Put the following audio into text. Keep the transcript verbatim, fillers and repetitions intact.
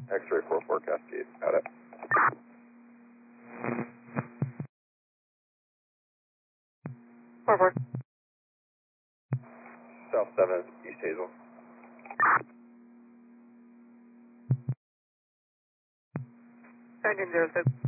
X-ray four four Cascade, got it. four four. South seven, East Hazel. Engine zero six.